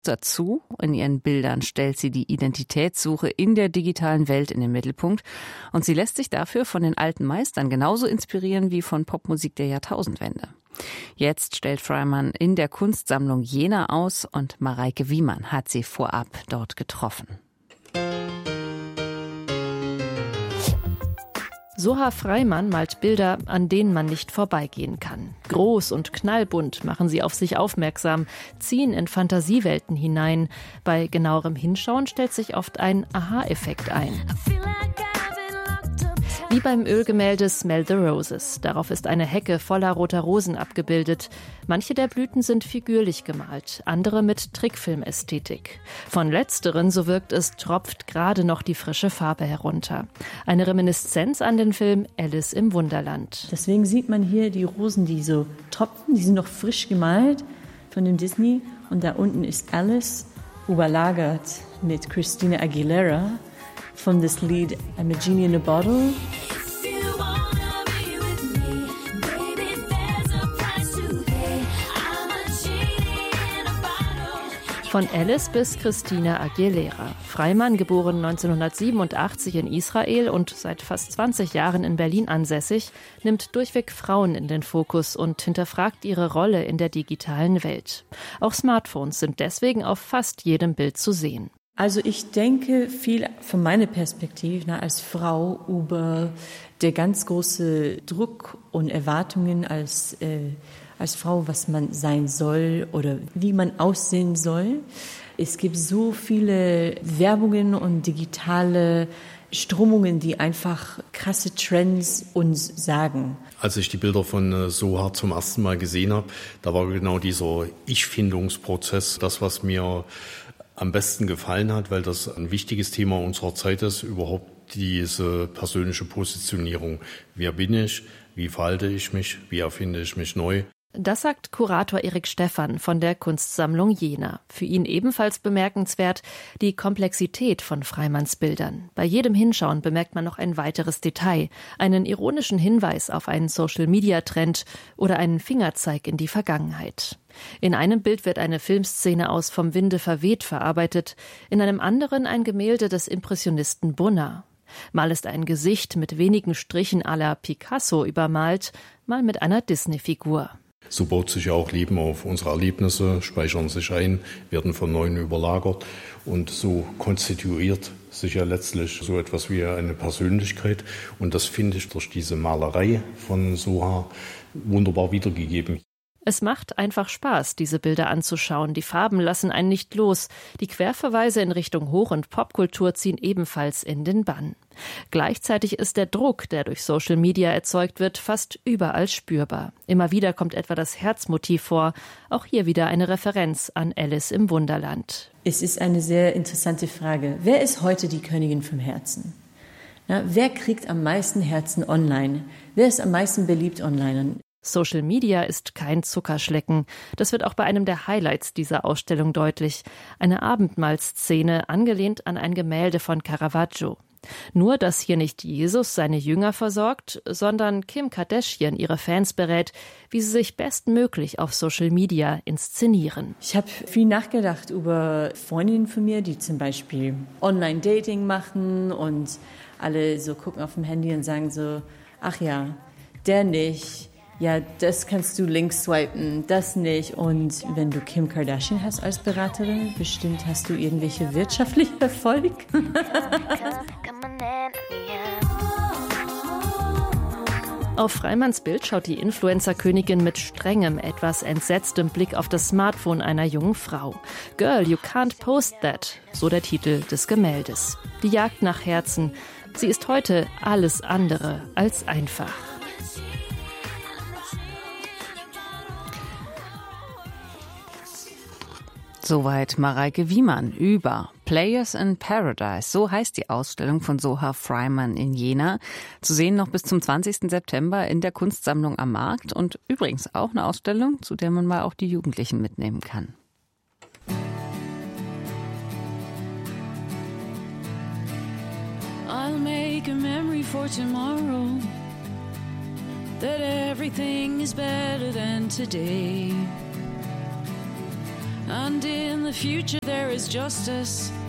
Dazu, in ihren Bildern stellt sie die Identitätssuche in der digitalen Welt in den Mittelpunkt und sie lässt sich dafür von den alten Meistern genauso inspirieren wie von Popmusik der Jahrtausendwende. Jetzt stellt Freiman in der Kunstsammlung Jena aus und Mareike Wiemann hat sie vorab dort getroffen. Soha Freiman malt Bilder, an denen man nicht vorbeigehen kann. Groß und knallbunt machen sie auf sich aufmerksam, ziehen in Fantasiewelten hinein. Bei genauerem Hinschauen stellt sich oft ein Aha-Effekt ein. Wie beim Ölgemälde Smell the Roses. Darauf ist eine Hecke voller roter Rosen abgebildet. Manche der Blüten sind figürlich gemalt, andere mit Trickfilmästhetik. Von letzteren, so wirkt es, tropft gerade noch die frische Farbe herunter. Eine Reminiszenz an den Film Alice im Wunderland. Deswegen sieht man hier die Rosen, die so tropfen, die sind noch frisch gemalt von dem Disney. Und da unten ist Alice überlagert mit Christina Aguilera von das Lied I'm a Genie in a Bottle. Von Alice bis Christina Aguilera. Freiman, geboren 1987 in Israel und seit fast 20 Jahren in Berlin ansässig, nimmt durchweg Frauen in den Fokus und hinterfragt ihre Rolle in der digitalen Welt. Auch Smartphones sind deswegen auf fast jedem Bild zu sehen. Also ich denke viel von meiner Perspektive als Frau über der ganz große Druck und Erwartungen als Frau, was man sein soll oder wie man aussehen soll. Es gibt so viele Werbungen und digitale Strömungen, die einfach krasse Trends uns sagen. Als ich die Bilder von Soha zum ersten Mal gesehen habe, da war genau dieser Ich-Findungsprozess das, was mir am besten gefallen hat, weil das ein wichtiges Thema unserer Zeit ist, überhaupt diese persönliche Positionierung. Wer bin ich? Wie verhalte ich mich? Wie erfinde ich mich neu? Das sagt Kurator Erik Stephan von der Kunstsammlung Jena. Für ihn ebenfalls bemerkenswert die Komplexität von Freimanns Bildern. Bei jedem Hinschauen bemerkt man noch ein weiteres Detail, einen ironischen Hinweis auf einen Social-Media-Trend oder einen Fingerzeig in die Vergangenheit. In einem Bild wird eine Filmszene aus Vom Winde verweht verarbeitet, in einem anderen ein Gemälde des Impressionisten Bonnat. Mal ist ein Gesicht mit wenigen Strichen à la Picasso übermalt, mal mit einer Disney-Figur. So baut sich ja auch Leben auf. Unsere Erlebnisse speichern sich ein, werden von Neuem überlagert und so konstituiert sich ja letztlich so etwas wie eine Persönlichkeit. Und das finde ich durch diese Malerei von Soha wunderbar wiedergegeben. Es macht einfach Spaß, diese Bilder anzuschauen. Die Farben lassen einen nicht los. Die Querverweise in Richtung Hoch- und Popkultur ziehen ebenfalls in den Bann. Gleichzeitig ist der Druck, der durch Social Media erzeugt wird, fast überall spürbar. Immer wieder kommt etwa das Herzmotiv vor. Auch hier wieder eine Referenz an Alice im Wunderland. Es ist eine sehr interessante Frage. Wer ist heute die Königin vom Herzen? Ja, wer kriegt am meisten Herzen online? Wer ist am meisten beliebt online? Social Media ist kein Zuckerschlecken. Das wird auch bei einem der Highlights dieser Ausstellung deutlich. Eine Abendmahlsszene, angelehnt an ein Gemälde von Caravaggio. Nur, dass hier nicht Jesus seine Jünger versorgt, sondern Kim Kardashian ihre Fans berät, wie sie sich bestmöglich auf Social Media inszenieren. Ich habe viel nachgedacht über Freundinnen von mir, die zum Beispiel Online-Dating machen und alle so gucken auf dem Handy und sagen so, ach ja, der nicht. Ja, das kannst du links swipen, das nicht. Und wenn du Kim Kardashian hast als Beraterin, bestimmt hast du irgendwelche wirtschaftlichen Erfolg. Auf Freimanns Bild schaut die Influencer-Königin mit strengem, etwas entsetztem Blick auf das Smartphone einer jungen Frau. Girl, you can't post that, so der Titel des Gemäldes. Die Jagd nach Herzen. Sie ist heute alles andere als einfach. Soweit Mareike Wiemann über Players in Paradise. So heißt die Ausstellung von Soha Freiman in Jena. Zu sehen noch bis zum 20. September in der Kunstsammlung am Markt. Und übrigens auch eine Ausstellung, zu der man mal auch die Jugendlichen mitnehmen kann. I'll make a memory for tomorrow, that everything is better than today. And in the future there is justice.